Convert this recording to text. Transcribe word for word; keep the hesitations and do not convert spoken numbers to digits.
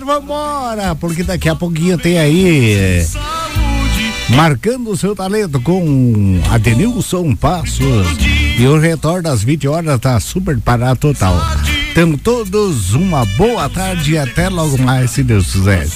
vambora, porque daqui a pouquinho tem aí é, Marcando o Seu Talento com Adenilson Passos. E o retorno às vinte horas tá super parado total. Tenham todos uma boa tarde e até logo mais, se Deus quiser.